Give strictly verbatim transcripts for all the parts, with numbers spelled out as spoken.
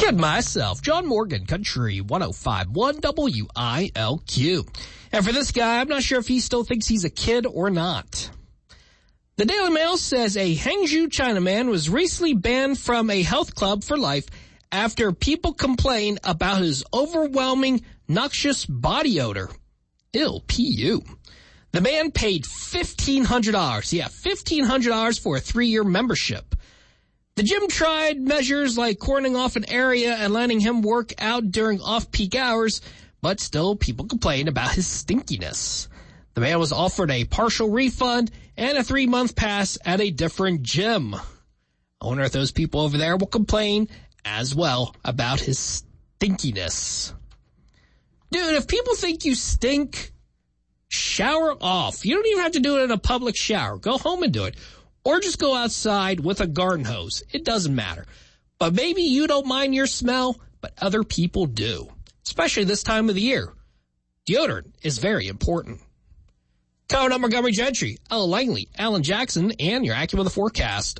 and myself, John Morgan, Country one oh five point one W I L Q. And for this guy, I'm not sure if he still thinks he's a kid or not. The Daily Mail says a Hangzhou Chinaman was recently banned from a health club for life after people complained about his overwhelming, noxious body odor. Ill, P U. The man paid fifteen hundred dollars. Yeah, fifteen hundred dollars for a three-year membership. The gym tried measures like cordoning off an area and letting him work out during off-peak hours, but still people complained about his stinkiness. The man was offered a partial refund and a three-month pass at a different gym. I wonder if those people over there will complain as well about his stinkiness. Dude, if people think you stink, shower off. You don't even have to do it in a public shower. Go home and do it. Or just go outside with a garden hose. It doesn't matter. But maybe you don't mind your smell, but other people do. Especially this time of the year. Deodorant is very important. Coming up, Montgomery Gentry, Ella Langley, Alan Jackson, and your AccuWeather forecast.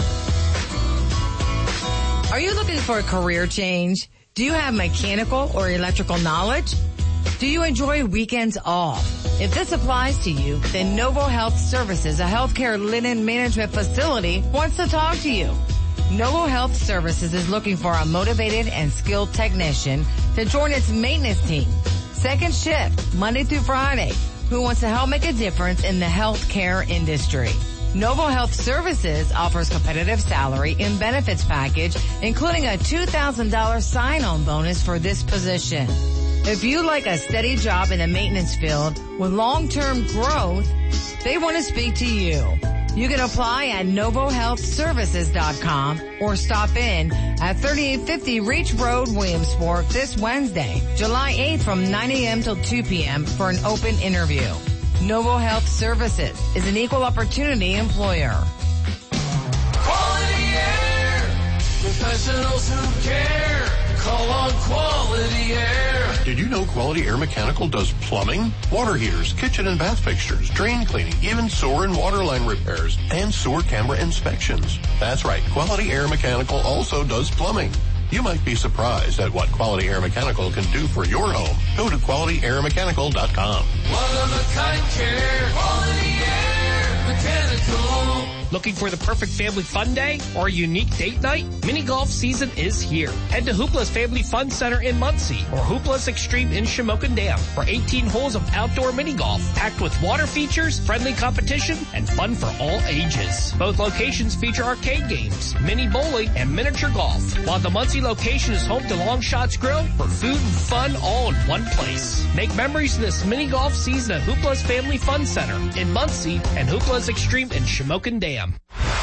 Are you looking for a career change? Do you have mechanical or electrical knowledge? Do you enjoy weekends off? If this applies to you, then Novo Health Services, a healthcare linen management facility, wants to talk to you. Novo Health Services is looking for a motivated and skilled technician to join its maintenance team. Second shift, Monday through Friday, who wants to help make a difference in the healthcare industry. Novo Health Services offers competitive salary and benefits package, including a two thousand dollars sign-on bonus for this position. If you like a steady job in the maintenance field with long-term growth, they want to speak to you. You can apply at novo health services dot com or stop in at thirty-eight fifty Reach Road, Williamsport this Wednesday, July eighth from nine a.m. till two p.m. for an open interview. Novo Health Services is an equal opportunity employer. Quality Air, professionals who care. Call on Quality Air. Did you know Quality Air Mechanical does plumbing, water heaters, kitchen and bath fixtures, drain cleaning, even sewer and water line repairs, and sewer camera inspections? That's right, Quality Air Mechanical also does plumbing. You might be surprised at what Quality Air Mechanical can do for your home. Go to quality air mechanical dot com. One-of-a-kind care, Quality Air Mechanical. Looking for the perfect family fun day or a unique date night? Mini golf season is here. Head to Hoopla's Family Fun Center in Muncie or Hoopla's Extreme in Shamokin Dam for eighteen holes of outdoor mini golf, packed with water features, friendly competition, and fun for all ages. Both locations feature arcade games, mini bowling, and miniature golf, while the Muncie location is home to Long Shots Grill for food and fun all in one place. Make memories this mini golf season at Hoopla's Family Fun Center in Muncie and Hoopla's Extreme in Shamokin Dam. W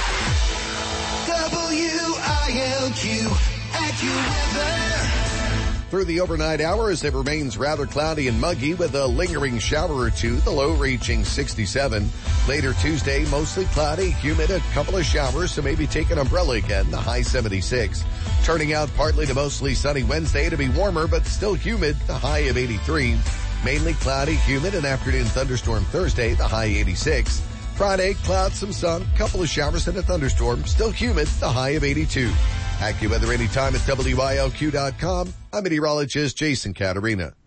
I L Q AccuWeather. Through the overnight hours, it remains rather cloudy and muggy with a lingering shower or two, the low reaching sixty-seven. Later Tuesday, mostly cloudy, humid, a couple of showers, so maybe take an umbrella again, the high seventy-six. Turning out partly to mostly sunny Wednesday to be warmer, but still humid, the high of eighty-three. Mainly cloudy, humid, and afternoon thunderstorm Thursday, the high eighty-six. Friday, clouds, some sun, couple of showers and a thunderstorm, still humid, the high of eighty-two. AccuWeather anytime at W I L Q dot com. I'm meteorologist Jason Caterina.